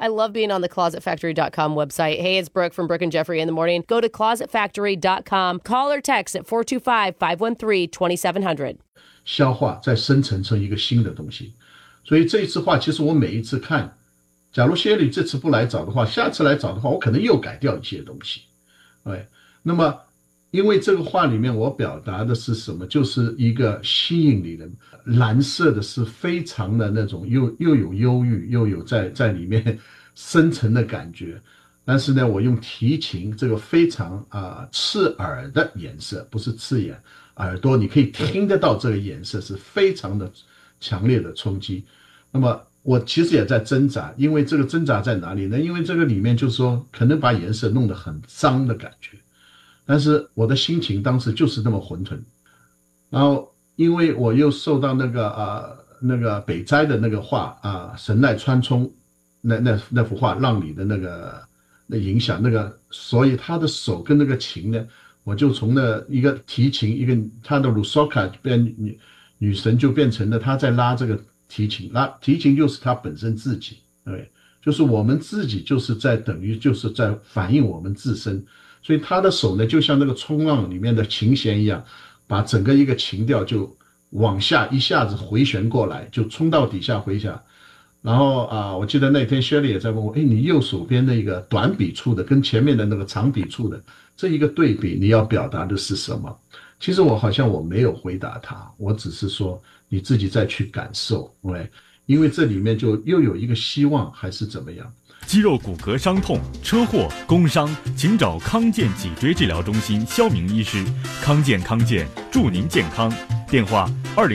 I love being on the closetfactory.com website. Hey, it's Brooke from Brooke and Jeffrey in the morning. Go to closetfactory.com. Call or text at 425-513-2700. 消化再生成成一个新的东西。所以这一次画，其实我每一次看，假如谢里这次不来找的话，下次来找的话，我可能又改掉一些东西。哎，那么因为这个画里面我表达的是什么？就是一个吸引你的蓝色的是非常的那种又有忧郁，又有在里面深层的感觉。但是呢，我用提琴这个非常刺耳的颜色，不是刺眼，耳朵你可以听得到这个颜色是非常的强烈的冲击。那么我其实也在挣扎，因为这个挣扎在哪里呢？因为这个里面就是说可能把颜色弄得很脏的感觉，但是我的心情当时就是那么混沌。然后因为我又受到那个北斋的那个画神奈川冲那幅画让你的那影响，所以他的手跟那个琴呢，我就从那一个提琴，一个他的鲁索卡变女神就变成了他在拉这个提琴，拉提琴就是他本身自己，对，就是我们自己就是在等于就是在反映我们自身，所以他的手呢就像那个冲浪里面的琴弦一样，把整个一个情调就往下一下子回旋过来，就冲到底下回下。然后我记得那天 Shirley 也在问我，你右手边的一个短笔触的跟前面的那个长笔触的这一个对比，你要表达的是什么？其实我好像我没有回答他，我只是说你自己再去感受，因为这里面就又有一个希望还是怎么样。 肌肉骨骼伤痛、车祸、工伤，请找康健脊椎治疗中心肖明医师。康健祝您健康。电话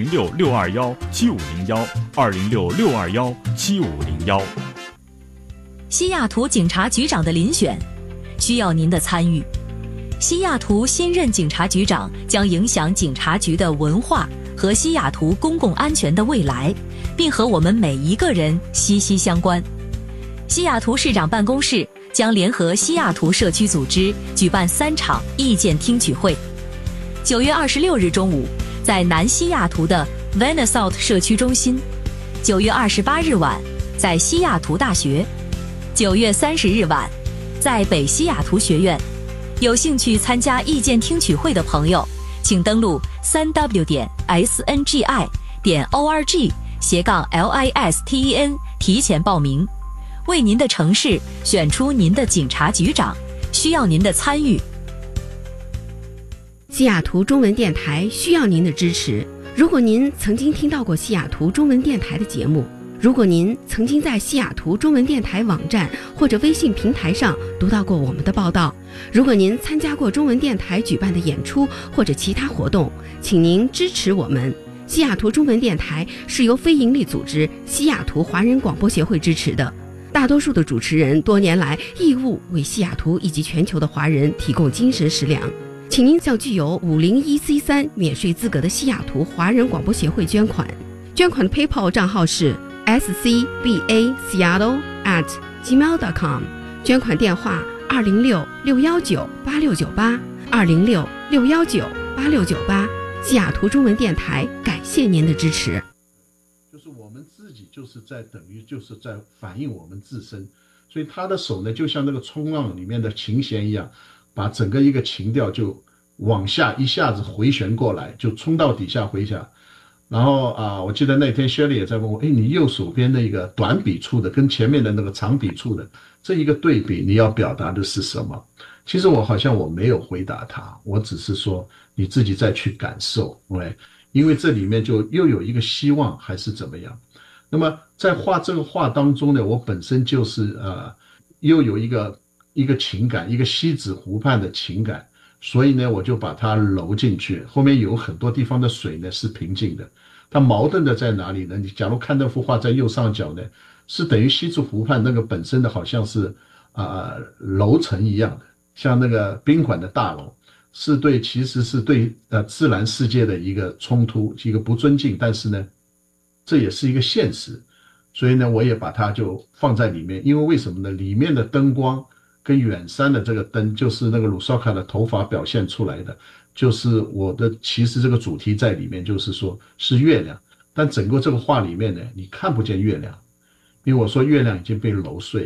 206-621-7501，206-621-7501。 西雅图警察局长的遴选需要您的参与。西雅图新任警察局长将影响警察局的文化和西雅图公共安全的未来，并和我们每一个人息息相关。西雅图市长办公室将联合西雅图社区组织举办3场意见听取会。9月26日中午在南西雅图的 Vanasouth 社区中心，9月28日晚在西雅图大学，9月30日晚在北西雅图学院。有兴趣参加意见听取会的朋友，请登录3w.sng.org/listen 提前报名，为您的城市选出您的警察局长，需要您的参与。 西雅图中文电台需要您的支持。如果您曾经听到过西雅图中文电台的节目，如果您曾经在西雅图中文电台网站或者微信平台上读到过我们的报道，如果您参加过中文电台举办的演出或者其他活动，请您支持我们。西雅图中文电台是由非营利组织西雅图华人广播协会支持的，大多数的主持人多年来义务为西雅图以及全球的华人提供精神食粮。请您向具有501C3免税资格的西雅图华人广播协会捐款。捐款的 PayPal 账号是 scbaseattle@gmail.com， 捐款电话206-619-8698 206-619-8698。西雅图中文电台感谢您的支持。 就是我们自己就是在等于就是在反映我们自身，所以他的手呢就像那个冲浪里面的琴弦一样，把整个一个情调就往下一下子回旋过来，就冲到底下回下。然后我记得那天 Shirley 也在问我，你右手边的一个短笔触的跟前面的那个长笔触的这一个对比，你要表达的是什么？其实我好像我没有回答他，我只是说你自己再去感受，因为这里面就又有一个希望还是怎么样。那么在画这个画当中呢，我本身就是又有一个情感，一个西子湖畔的情感，所以呢我就把它揉进去。后面有很多地方的水呢是平静的，它矛盾的在哪里呢？你假如看那幅画在右上角呢，是等于西子湖畔那个本身的好像是楼层一样的，像那个宾馆的大楼，其实是对自然世界的一个冲突，一个不尊敬，但是呢这也是一个现实，所以呢我也把它就放在里面。因为为什么呢？里面的灯光跟远山的这个灯，就是那个鲁索卡的头发表现出来的，就是我的其实这个主题在里面，就是说是月亮，但整个这个画里面呢你看不见月亮，因为我说月亮已经被揉碎。